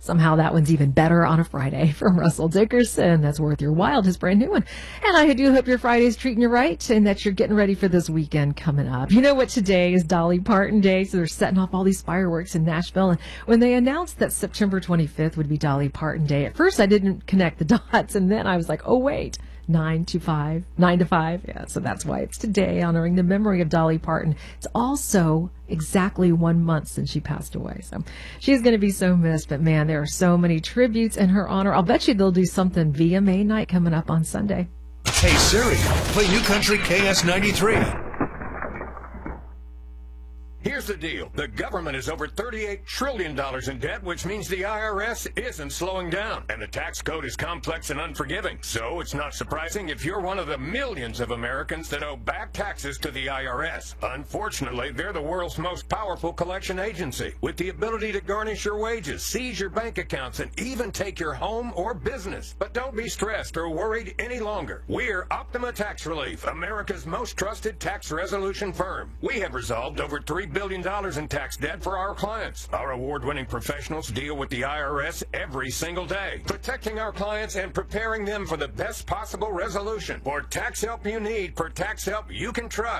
Somehow that one's even better on a Friday from Russell Dickerson. That's Worth Your While, his brand new one. And I do hope your Friday's treating you right and that you're getting ready for this weekend coming up. You know what, today is Dolly Parton Day, so they're setting off all these fireworks in Nashville. And when they announced that September 25th would be Dolly Parton Day, at first I didn't connect the dots, and then I was like, oh, wait. 9 to 5. Yeah, so that's why it's today, honoring the memory of Dolly Parton. It's also exactly 1 month since she passed away. So she's going to be so missed, but man, there are so many tributes in her honor. I'll bet you they'll do something VMA night coming up on Sunday. Hey Siri, play New Country KS93. Here's the deal. The government is over $38 trillion in debt, which means the IRS isn't slowing down. And the tax code is complex and unforgiving. So it's not surprising if you're one of the millions of Americans that owe back taxes to the IRS. Unfortunately, they're the world's most powerful collection agency, with the ability to garnish your wages, seize your bank accounts, and even take your home or business. But don't be stressed or worried any longer. We're Optima Tax Relief, America's most trusted tax resolution firm. We have resolved over $3 billion in tax debt for our clients. Our award-winning professionals deal with the IRS every single day, protecting our clients and preparing them for the best possible resolution. For tax help you need, for tax help you can trust,